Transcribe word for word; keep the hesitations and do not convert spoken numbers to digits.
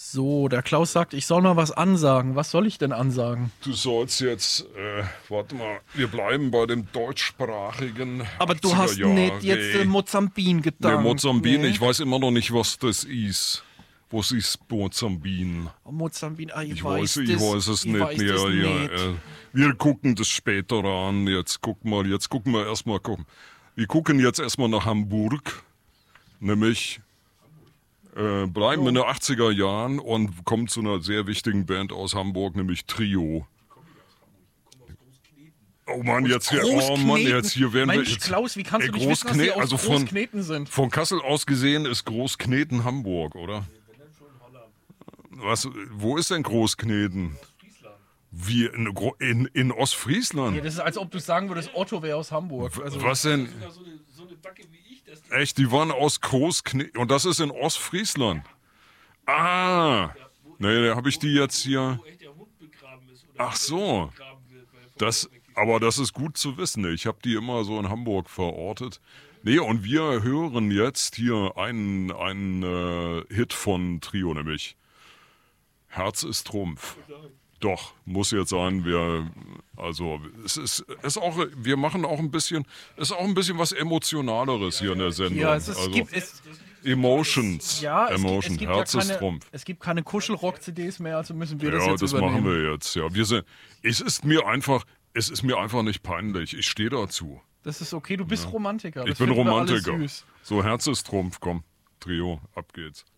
So, der Klaus sagt, ich soll mal was ansagen. Was soll ich denn ansagen? Du sollst jetzt, äh, warte mal, wir bleiben bei dem deutschsprachigen Aber du hast nicht jetzt äh, Mozambin gedankt. Nee, Mozambin, nee. Ich weiß immer noch nicht, was das ist. Was ist Mozambin? Oh, Mozambin, ah, ich, Ich weiß, weiß, ich das, weiß es ich nicht weiß mehr. das Ja, nicht. äh, wir gucken das später an. Jetzt guck mal, jetzt gucken wir erstmal, gucken. Wir gucken jetzt erstmal nach Hamburg. Nämlich äh, bleiben Oh. in den achtziger Jahren und kommen zu einer sehr wichtigen Band aus Hamburg, nämlich Trio. Oh Mann, jetzt hier, oh Mann, jetzt hier werden wir Mensch, jetzt, Klaus, wie kannst Ey, du nicht wissen, dass die aus also von, Großkneten sind? von Kassel aus gesehen ist Großkneten Hamburg, oder? Was, wo ist denn Großkneten? Wie, in, Gro- in, in Ostfriesland? Ja, das ist, als ob du sagen würdest, Otto wäre aus Hamburg. Also, Was denn? Echt, die waren aus Großkneten. Und das ist in Ostfriesland. Ah, nee, da habe ich die jetzt hier. Ach so. Das, aber das ist gut zu wissen. Ich habe die immer so in Hamburg verortet. Nee, und wir hören jetzt hier einen, einen äh, Hit von Trio, nämlich Herz ist Trumpf. Doch, muss jetzt sein, wir, also, es ist, es ist auch, wir machen auch ein bisschen, es ist auch ein bisschen was Emotionaleres hier in der Sendung. ja, es, ist, also, es gibt, es, Emotions, ja, es Emotion, gibt, es gibt Herz ja ist keine, Trumpf. es gibt keine Kuschelrock-C Ds mehr, also müssen wir das Ja, jetzt das übernehmen. machen wir jetzt, ja. Wir sind, es ist mir einfach, es ist mir einfach nicht peinlich. Ich stehe dazu. Das ist okay, du bist Romantiker. Ich Das bin finden wir alle Romantiker. süß. So, Herz ist Trumpf, komm. Trio, ab geht's.